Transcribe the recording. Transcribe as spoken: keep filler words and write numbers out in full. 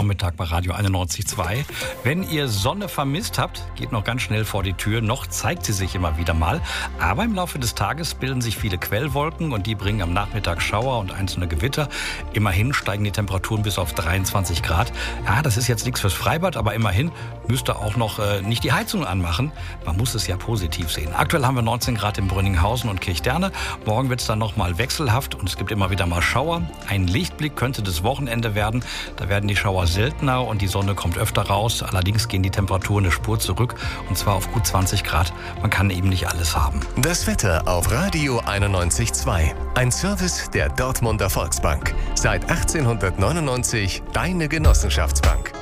Vormittag bei Radio einundneunzig Komma zwei. Wenn ihr Sonne vermisst habt, geht noch ganz schnell vor die Tür. Noch zeigt sie sich immer wieder mal. Aber im Laufe des Tages bilden sich viele Quellwolken und die bringen am Nachmittag Schauer und einzelne Gewitter. Immerhin steigen die Temperaturen bis auf dreiundzwanzig Grad. Ja, das ist jetzt nichts fürs Freibad, aber immerhin müsst ihr auch noch äh, nicht die Heizung anmachen. Man muss es ja positiv sehen. Aktuell haben wir neunzehn Grad in Brünninghausen und Kirchderne. Morgen wird es dann noch mal wechselhaft und es gibt immer wieder mal Schauer. Ein Lichtblick könnte das Wochenende werden. Da werden die Schauer seltener und die Sonne kommt öfter raus. Allerdings gehen die Temperaturen eine Spur zurück und zwar auf gut zwanzig Grad. Man kann eben nicht alles haben. Das Wetter auf Radio einundneunzig Komma zwei. Ein Service der Dortmunder Volksbank. Seit achtzehnhundertneunundneunzig deine Genossenschaftsbank.